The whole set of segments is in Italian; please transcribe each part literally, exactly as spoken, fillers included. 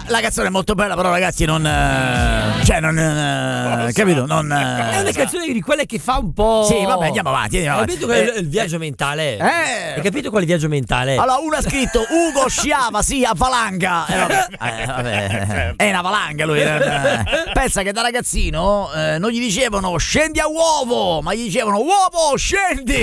la canzone è molto bella, però ragazzi non eh, cioè non eh, capito, non eh, è una canzone di quelle che fa un po'. Sì, vabbè, andiamo avanti, andiamo Hai avanti. capito qual è Eh, il viaggio mentale? eh. Hai capito qual è il viaggio mentale? Allora uno ha scritto Ugo sciava, sì, a valanga. Eh, vabbè, eh, vabbè. È una valanga lui. eh. Pensa che da ragazzino eh, non gli dicevano scendi a uovo, ma gli dicevano uovo scendi.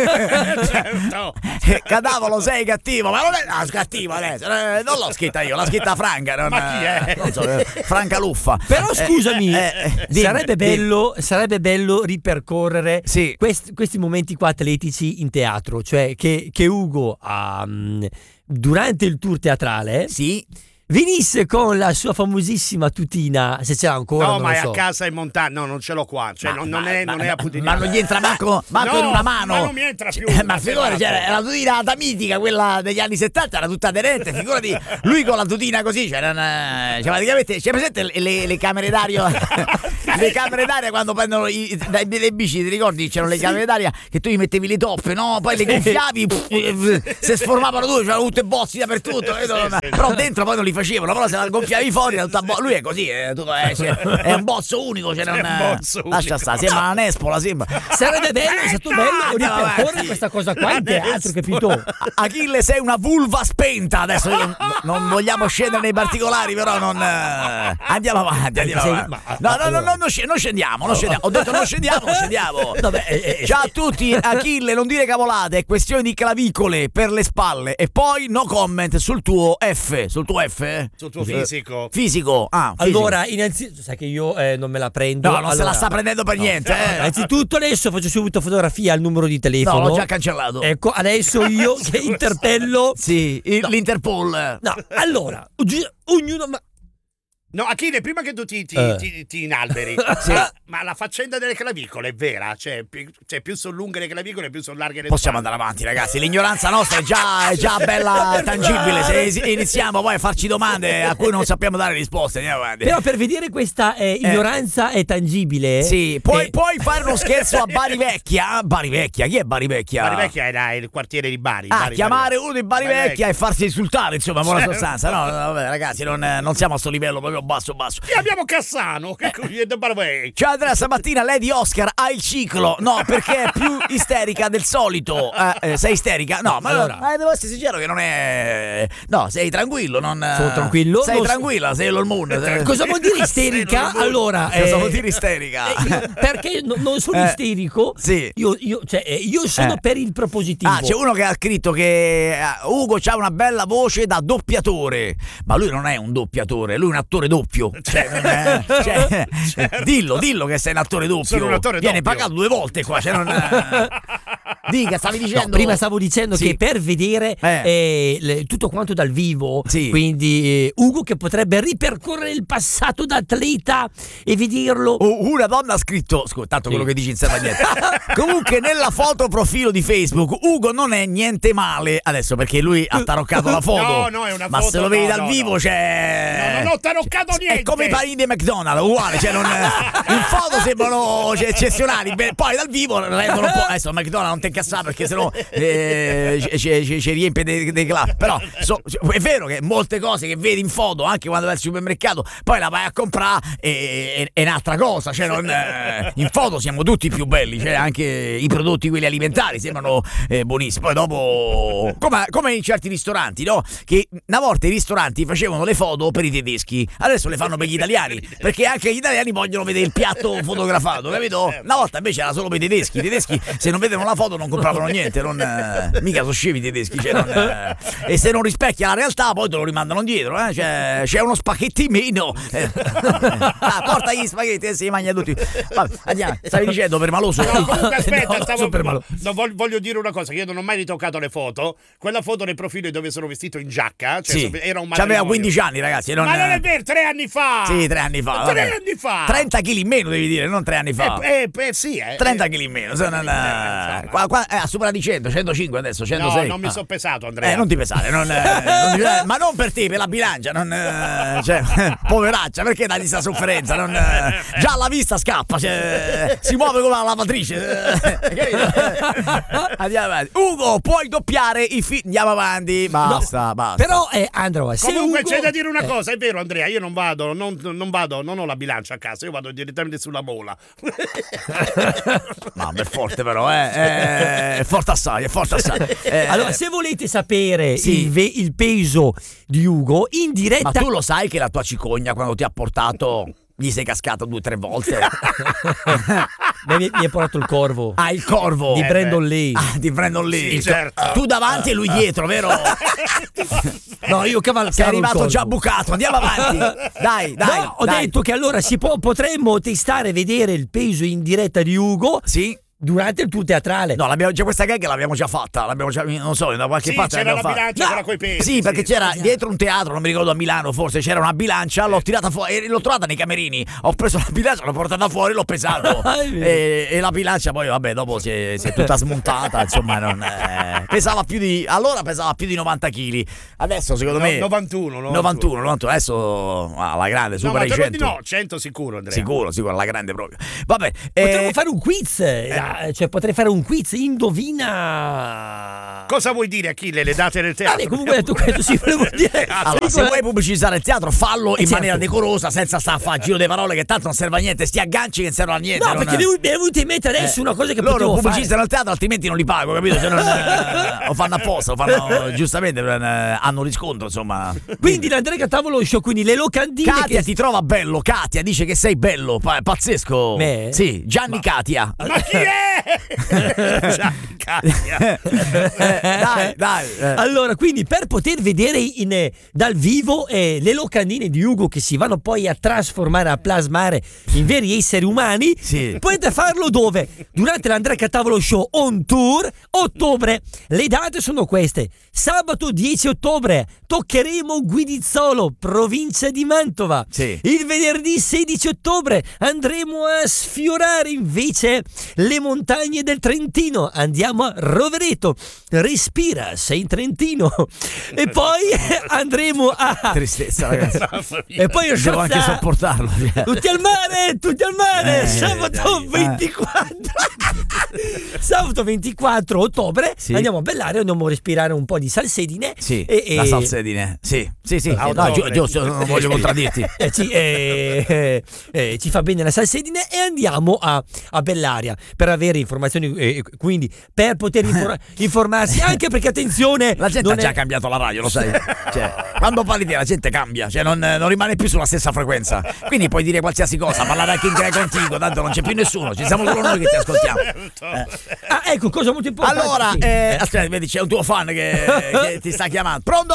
Certo. Cadavolo sei cattivo, ma non è ah, cattivo adesso. eh, Non l'ho scritta io, l'ha scritta Franca. Non, Ma chi è? Non so, eh, Franca Luffa. Però Eh, scusami, eh, eh, dimmi, sarebbe, dimmi. bello, sarebbe bello ripercorrere Sì. quest- questi momenti qua atletici in teatro, cioè che, che Ugo ha, mh, durante il tour teatrale Sì. venisse con la sua famosissima tutina, se ce l'ha ancora, No, non ma lo è so. a casa in montagna. No, non ce l'ho qua. Cioè, Ma- non, non ma- è, ma- non è a Putin. Ma non gli entra manco, manco No, in una mano. ma non mi entra più. Cioè, ma figurati, cioè, la tutina da mitica, quella degli anni settanta, era tutta aderente. Figurati, lui con la tutina così, cioè, non, eh, cioè praticamente, c'è presente le, le, le camere d'aria? Le camere d'aria quando prendono i, dai, dai bici, ti ricordi? C'erano le camere d'aria che tu gli mettevi le toppe, no? Poi le gonfiavi, pff, se sformavano due, c'erano tutte bozzi dappertutto. Sì, capito? sì, Però dentro poi non li facevano, però se la gonfiavi fuori era tutta bo- lui è così, è, tutto, è, è un bozzo unico, cioè, non, È un bozzo lascia unico. stare, sembra una nespola, sembra. Sarebbe bello, è stato bello andiamo ripercorrere avanti. questa cosa qua in teatro, Adesso. capito? Achille sei una vulva spenta. Adesso io- non vogliamo scendere nei particolari, però non eh, andiamo avanti, andiamo Sei- avanti. ma- No, no, no, allora- no, non sc- non scendiamo, non scendiamo. Ho detto non scendiamo, non scendiamo. Vabbè, eh, eh, Ciao a tutti, Achille, non dire cavolate, è questione di clavicole per le spalle. E poi no comment sul tuo F, sul tuo F? Sul tuo fisico. Fisico. Ah, fisico. Allora, innanzitutto, sai che io eh, non me la prendo. No, non se la Allora, sta prendendo per niente, eh. Innanzitutto adesso faccio subito fotografia al numero di No, telefono. l'ho già cancellato. Ecco, adesso io che interpello. Sì, il- l'Interpol. No, allora, gi- ognuno. Ma... No, Achille, prima che tu ti, ti, Eh. ti, ti inalberi, Sì. ma, ma la faccenda delle clavicole è vera? Cioè, più, cioè, più sono lunghe le clavicole, più sono larghe le Possiamo spalle. andare avanti, ragazzi. L'ignoranza nostra è già, è già bella tangibile. Se es- iniziamo poi a farci domande a cui non sappiamo dare risposte, andiamo avanti. Però per vedere questa eh, ignoranza è tangibile. Sì, puoi, eh, puoi fare uno scherzo a Bari Vecchia? Bari Vecchia, chi è Bari Vecchia? Bari Vecchia era il quartiere di Bari. Ah, Bari, chiamare Bari. uno di Bari Bari Vecchia e farsi insultare, insomma, in buona Certo. sostanza. No, no, vabbè, ragazzi, non, non siamo a sto livello proprio basso basso. E abbiamo Cassano, che è da Bari Vecchia. Ciao Andrea, stamattina Lady Oscar ha il ciclo. No, perché è più isterica del solito. Eh, eh, sei isterica? No, ma Allora. ma devo essere sincero che non è. No, sei tranquillo, non. Sono tranquillo, Sei non- tranquilla, sei Sailor Moon. sei- Cosa vuol dire isterica? Sailor Moon. Allora, Cosa eh, vuol dire isterica? eh, io- perché no- non sono Eh, isterico. sì. Io, io, cioè, eh, io sono Eh. per il propositivo. Ah, c'è uno che ha scritto che eh, Ugo c'ha una bella voce da doppiatore, ma lui non è un doppiatore, lui è un attore doppio. Cioè, non è- cioè, Certo. dillo, dillo che sei un attore doppio. Sono un attore Viene doppio. pagato due volte qua. Cioè non, eh, dica, stavi No, dicendo. prima stavo dicendo Sì. che per vedere Eh. eh, le- tutto quanto dal vivo, Sì. quindi eh, Ugo che potrebbe ripercorrere il passato da atleta e vederlo. Oh, una donna ha scritto, scusa, tanto Sì. quello che dici non serve a niente. Comunque nella foto profilo di Facebook Ugo non è niente male adesso perché lui ha taroccato la foto. No, no, è una ma foto, se lo vedi no, dal no, vivo no. c'è. No, non ho taroccato niente. È come i panini di McDonald's, uguale, cioè non in foto sembrano cioè, eccezionali, beh, poi dal vivo rendono un po'. Adesso il McDonald's non te incassare perché sennò eh, ci, ci, ci riempie dei, dei clap. Però so- è vero che molte cose che vedi in foto, anche quando vai al supermercato, poi la vai a comprare e è un'altra cosa. Cioè non, eh, in foto siamo tutti più belli, cioè anche i prodotti quelli alimentari sembrano eh, buonissimi. Poi dopo, come, come in certi ristoranti, no? Che una volta i ristoranti facevano le foto per i tedeschi, adesso le fanno per gli italiani, perché anche gli italiani vogliono vedere il piatto fotografato, capito? Una volta invece era solo per i tedeschi. I tedeschi se non vedevano la foto non compravano niente, non, eh, mica sono scemi i tedeschi, cioè non, eh, e se non rispecchia la realtà poi te lo rimandano indietro, eh? Cioè, c'è uno spaghetti in meno. Eh. Ah, porta gli spaghetti e si mangia tutti. Vabbè, andiamo, stavi dicendo per maloso. No, comunque aspetta, No, stavo super malo. no, voglio, voglio dire una cosa, che io non ho mai ritoccato le foto. Quella foto nei profili dove sono vestito in giacca, cioè Sì, so- era un c'aveva matrimonio. quindici anni, ragazzi. Non, Ma non è vero, tre anni fa! Sì, tre anni fa. Tre vabbè. anni fa! trenta chili in meno devi dire, non tre anni fa. Eh, eh, eh, sì, eh. trenta chili in meno. Se non, Eh, eh, qua- qua- supera, eh, ha superato i cento, centocinque adesso, centosei. No, non mi ah. sono pesato, Andrea. Eh, non ti pesare, non, eh, non ti pesare, ma non per te, per la bilancia, non, eh, cioè, poveraccia, perché dagli sta sofferenza? Non, eh, già alla vista scappa, cioè, si muove come una lavatrice. Andiamo avanti. Ugo, puoi doppiare i film. Andiamo avanti, basta, No, basta. Però, eh, Andro, se Comunque Ugo... c'è da dire una eh. cosa, è vero Andrea, io non vado, non, non vado, non ho la bilancia a casa, io vado direttamente sulla mola. No, è forte però, eh, è forte assai, è forte assai. Eh, Allora, se volete sapere sì. il, ve- il peso di Ugo, in diretta... ma tu lo sai che la tua cicogna quando ti ha portato gli sei cascato due o tre volte? Beh, mi, mi ha portato il corvo. Ah, il corvo Di Eh, Brandon beh. Lee. Ah, di Brandon Lee. Sì, Il certo. tu davanti e lui dietro, vero? No, io cavalcavo Sei il arrivato corvo. già bucato, andiamo avanti. Dai, dai. No, ho dai. detto che allora si può, potremmo testare e vedere il peso in diretta di Ugo Sì. durante il tour teatrale. No, l'abbiamo già questa gag l'abbiamo già fatta, l'abbiamo già, non so, da qualche Sì, parte c'era la l'abbiamo fatta. bilancia, quella coi pesi. Sì, perché c'era sì. dietro un teatro, non mi ricordo a Milano, forse c'era una bilancia, l'ho tirata fuori, e l'ho trovata nei camerini, ho preso la bilancia, l'ho portata fuori, l'ho pesato. Ah, è vero. e, e la bilancia poi, vabbè, dopo si è, si è tutta smontata, insomma, non, eh, pesava più di, allora pesava più di novanta chili, adesso secondo No, me... novantuno, novantuno, novantuno, adesso ah, la grande, No, supera ma i te lo cento. di no, cento sicuro, Andrea. Sicuro, sicuro, la grande proprio. Vabbè, Potremmo eh, fare un quiz, eh, cioè potrei fare un quiz, indovina. Cosa vuoi dire, Achille, le date del teatro? Vabbè, comunque ho detto questo, sì, volevo dire. allora, se vuoi pubblicizzare il teatro, fallo in certo. maniera decorosa, senza sta a fare giro di parole che tanto non serve a niente, sti agganci che non servono a niente. No, non- perché mi è venuto in mente adesso Eh, una cosa che loro potevo fare. pubblicizzano il teatro, altrimenti non li pago, capito? Cioè, non, eh, lo fanno apposta, lo fanno giustamente, eh, hanno riscontro, insomma. Quindi l'Andrea Cattavolo Show, quindi le locandine Katia che... ti trova bello, Katia dice che sei bello, pa- pazzesco. Me? Sì, Gianni Katia. Ma chi è? Gianni Katia. Eh, dai, dai. eh. Allora, quindi per poter vedere in, eh, dal vivo eh, le locandine di Ugo che si vanno poi a trasformare, a plasmare in veri esseri umani, Sì. potete farlo dove? Durante l'Andrea Cattavolo Show on tour, ottobre. Le date sono queste: sabato dieci ottobre toccheremo Guidizzolo, provincia di Mantova. Sì. Il venerdì sedici ottobre andremo a sfiorare invece le montagne del Trentino, andiamo a Rovereto. Respira, sei in Trentino. E poi andremo a Tristezza, ragazzi. e poi a Devo anche Sciozza. sopportarlo. cioè. Tutti al mare, tutti al mare. Eh, Sabato dai, ventiquattro Sabato ventiquattro ottobre Sì. andiamo a Bellario, andiamo a respirare un po' di salsedine. Sì, e, e- la salsedine. Sì, sì, sì. A No, ottobre. Gio- Gio- non voglio contraddirti. eh, ci, eh, eh, eh, ci fa bene la salsedine e andiamo a, a Bellaria per avere informazioni, eh, quindi per poter infor- informarsi, anche perché attenzione, La gente non ha già è- cambiato la radio, lo sai. Cioè, quando parli te la gente cambia, cioè non, non rimane più sulla stessa frequenza. Quindi puoi dire qualsiasi cosa, parlare anche in greco antico, tanto non c'è più nessuno, ci siamo solo noi che ti ascoltiamo. Ah, ecco, cosa molto importante. Allora, sì. eh, aspetta, vedi, c'è un tuo fan che, che ti sta chiamando. Pronto?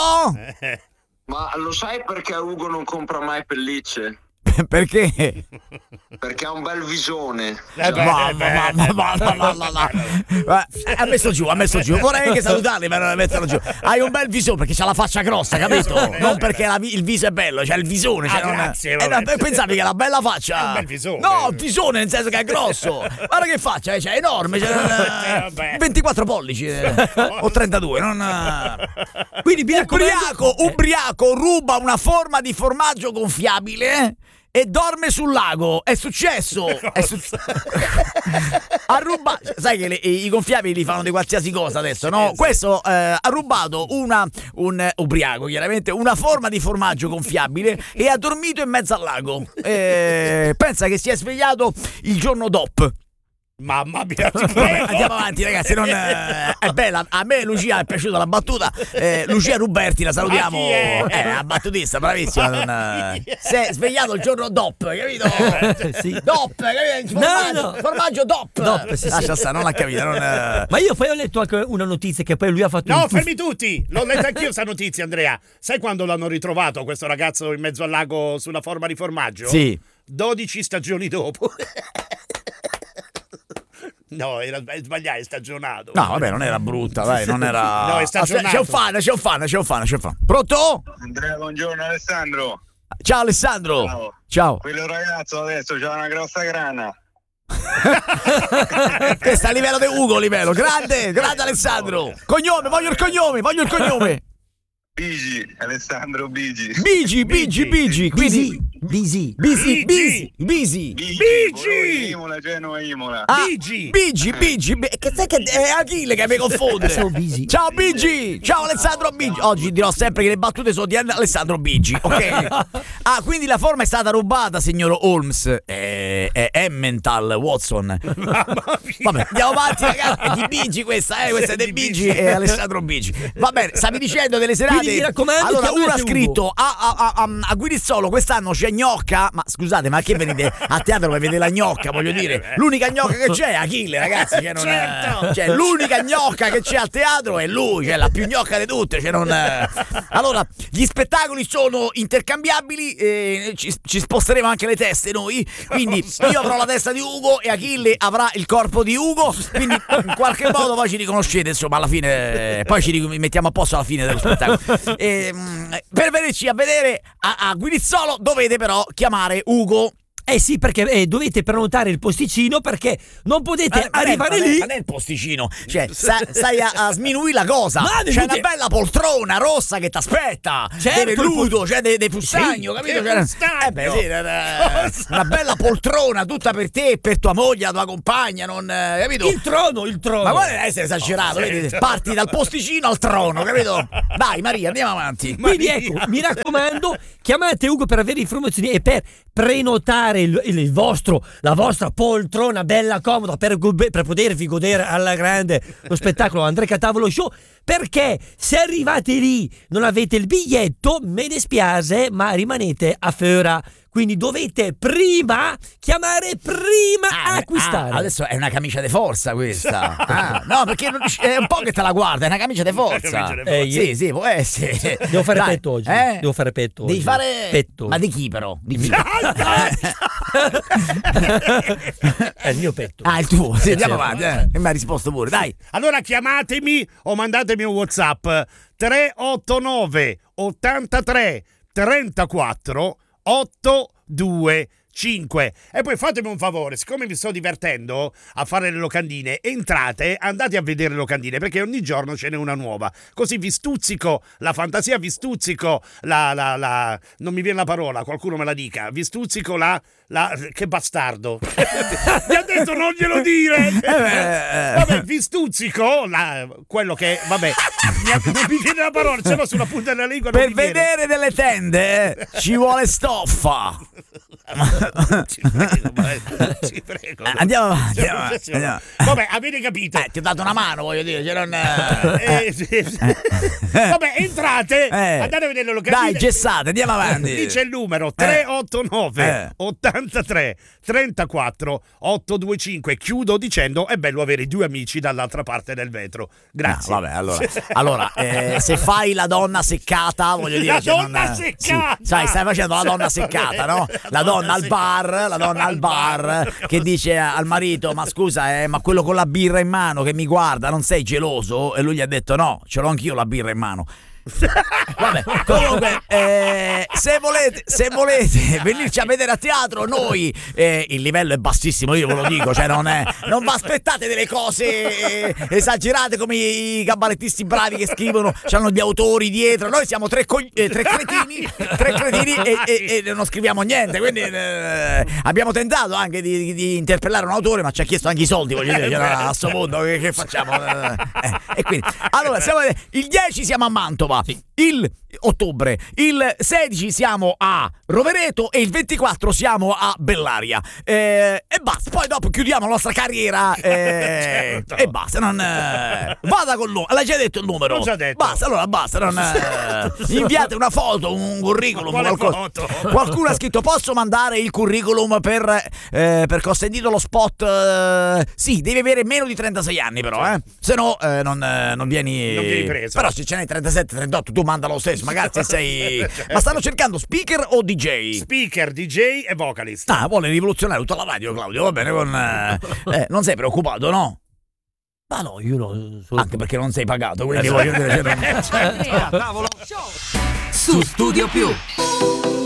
Ma lo sai perché Ugo non compra mai pellicce? Perché? Perché ha un bel visone. Eh beh, Ma, eh ma, beh. ma, ma, ma, ma, ma, ma, ma. Ha messo giù, ha messo giù. Vorrei anche salutarli per metterlo giù. Hai un bel visone perché c'ha la faccia grossa, capito? Non perché la vi- il viso è bello, c'è il visone. Cioè Ah, non... grazie, eh, vabbè. no, pensavi che la bella faccia. È un bel visone. No, il visone nel senso che è grosso. Guarda che faccia, eh, cioè, è enorme. C'è, Eh, vabbè. ventiquattro pollici eh, o trentadue. Non... Quindi mi raccomando- Ubriaco, ubriaco ruba una forma di formaggio gonfiabile e dorme sul lago. È successo. È su- ha rubato. Sai che le- i gonfiabili li fanno di qualsiasi cosa adesso, no? Questo eh, ha rubato una un eh, ubriaco, chiaramente, una forma di formaggio gonfiabile e ha dormito in mezzo al lago. Eh, pensa che si è svegliato il giorno dopo. Mamma mia, ti Vabbè, prego. andiamo avanti, ragazzi. Non, eh, è bella. A me, Lucia, è piaciuta la battuta. Eh, Lucia Ruberti, la salutiamo. Ma chi è? Eh, la battutista, bravissima. Non, eh, si è svegliato il giorno dopo, capito? Sì. Dop, capito? No, Formaggio, no. formaggio dop. Dop, sì, sì. Lascia stare, non l'ha capita. Non, eh. Ma io poi ho letto anche una notizia che poi lui ha fatto No, un tuff- fermi tutti! L'ho letta anch'io sta notizia, Andrea. Sai quando l'hanno ritrovato questo ragazzo in mezzo al lago sulla forma di formaggio? Sì. dodici stagioni dopo. No, era sbagliato, è stagionato. No, vabbè, non era brutta, dai, non era. No, è Aspetta, stagionato. c'è un fan, c'è un fan, c'è un fan, c'è un fan. Pronto? Andrea, buongiorno Alessandro. Ciao Alessandro. Ciao. Ciao. Quello ragazzo adesso c'ha una grossa grana. Questo è a livello di Ugo, livello. Grande, grande Alessandro. Cognome, voglio il cognome, voglio il cognome. Bigi, Alessandro Bigi. Bigi, Bigi, Bigi. Quindi Bisi. Bisi, Bigi. Bisi, Bisi. Bigi! Imola, Genoa, Imola. Ah, Bigi. Bigi, Bigi, Bi- che sai che è Achille che mi confonde. Ciao, Bigi. Ciao Bigi, ciao Alessandro Bigi. Oggi dirò sempre che le battute sono di Alessandro Bigi, ok? Ah, quindi la forma è stata rubata, signor Holmes. È, è Emmental Watson. Vabbè, andiamo avanti, ragazzi. È di Bigi questa, eh? Questa è di Bigi e Alessandro Bigi. Va bene, stavi dicendo delle serate. Quindi mi raccomando, allora, uno ha chiamate scritto Ugo. a, a, a, a, a Guirizzolo quest'anno c'è gnocca. Ma scusate, ma che venite a teatro per vedere la gnocca? Voglio dire, l'unica gnocca che c'è è Achille, ragazzi. Cioè, non è- Certo. cioè, l'unica gnocca che c'è al teatro è lui, cioè la più gnocca di tutte. Cioè, non... Allora, gli spettacoli sono intercambiabili, e ci, ci sposteremo anche le teste noi. Quindi io avrò la testa di Ugo e Achille avrà il corpo di Ugo. Quindi in qualche modo poi ci riconoscete, insomma, alla fine. Poi ci ric- mettiamo a posto alla fine dello spettacolo. E, mm, per venirci a vedere a, a Guirizzolo dovete però chiamare Ugo. Eh sì, perché eh, dovete prenotare il posticino perché non potete Ma- ma non è- arrivare ma non è- lì. Ma non è il posticino, cioè sta- stai a, a sminuire la cosa. Ma C'è tutti- una bella poltrona rossa che ti aspetta, Certo, dei velluto, c'è dei, dei fustagno, Sì, capito? che C'è- fustagno? eh beh, sì, eh, una bella poltrona tutta per te e per tua moglie, la tua compagna, non, eh, capito? Il trono, il trono. Ma guarda essere esagerato, Sì, vedi? certo. Parti dal posticino al trono, capito? Dai Maria, andiamo avanti. Quindi Maria. ecco, mi raccomando, chiamate Ugo per avere informazioni e per prenotare il, il- il vostro, la vostra poltrona bella comoda per, go- per potervi godere alla grande lo spettacolo Andrea Catavolo Show. Perché se arrivate lì non avete il biglietto, me dispiace, ma rimanete a Fera. Quindi dovete prima chiamare, prima Ah, acquistare. ah, adesso è una camicia di forza questa. Ah, no, perché non- è un po' che te la guarda, è una camicia di forza. Una camicia di Eh, io- Sì, sì, può essere. Devo fare Dai, petto oggi. eh? Devo fare petto Devi oggi. fare Petto. Ma di chi però? Di chi? È il mio petto. Ah, il tuo. Sì, andiamo certo. avanti, eh. E mi ha risposto pure, dai. Allora chiamatemi o mandatemi un WhatsApp tre otto nove ottantatré trentaquattro ottocentoventicinque. E poi fatemi un favore, siccome mi sto divertendo a fare le locandine, entrate, andate a vedere le locandine perché ogni giorno ce n'è una nuova. Così vi stuzzico la fantasia, vi stuzzico la, la, la non mi viene la parola, qualcuno me la dica. Vi stuzzico la, la che bastardo. Mi ha detto non glielo dire. Vabbè, vi stuzzico la, quello che vabbè, mi ha- non mi viene la parola, ce l'ho sulla punta della lingua. non Per mi viene. vedere delle tende eh, ci vuole stoffa. Ci prego, ma- ci prego. Eh, andiamo avanti, Siamo andiamo avanti, professionali. andiamo. Vabbè, avete capito. Eh, ti ho dato una mano, voglio dire, cioè non... Eh, sì. Vabbè, entrate, Eh. andate a vedere le locandine. Dai, gessate, andiamo avanti. Lì c'è il numero tre otto nove Eh. ottantatré trentaquattro ottocentoventicinque. Chiudo dicendo è bello avere due amici dall'altra parte del vetro. Grazie. Ah, vabbè, allora, allora eh, se fai la donna seccata, voglio dire, La cioè, donna non- seccata! sì, sai, stai facendo la donna seccata, no? La donna al bar, la donna al bar che dice al marito: ma scusa, eh, ma quello con la birra in mano che mi guarda, non sei geloso? E lui gli ha detto: no, ce l'ho anch'io la birra in mano. Vabbè, comunque, eh, se volete, se volete venirci a vedere a teatro, noi eh, il livello è bassissimo, io ve lo dico, cioè non è, non vi aspettate delle cose eh, esagerate come i cabarettisti bravi che scrivono, c'hanno gli autori dietro. Noi siamo tre, cogn- eh, tre cretini, tre cretini e, e- e non scriviamo niente. Quindi eh, abbiamo tentato anche di, di interpellare un autore, ma ci ha chiesto anche i soldi, voglio dire, cioè, a sto punto che, che facciamo? Eh, e quindi, allora, siamo, il dieci siamo a Mantova. Il ottobre, il sedici siamo a Rovereto e il ventiquattro siamo a Bellaria. Eh, e basta, poi dopo chiudiamo la nostra carriera eh, Certo. e basta. Non, eh, vada col numero, l'hai già detto il numero. L'ho già detto. Basta, allora basta. Non, eh, inviate una foto, un curriculum. Quale qualcosa. foto? Qualcuno ha scritto: posso mandare il curriculum per eh, perché ho sentito lo spot? eh, sì, devi avere meno di trentasei anni, però, eh. Se no eh, non, eh, non vieni. Non vieni preso. Però se ce n'hai trentasette trentotto, tu manda lo stesso, magari se sei. Ma stanno cercando speaker o D J? Speaker, D J e vocalist. Ah, vuole rivoluzionare tutta la radio, Claudio. Va bene, con. eh, eh, non sei preoccupato, no? Ma no, io no. Sono... Anche perché non sei pagato, quindi voglio dire. Cioè, non- Andrea, su Studio Più.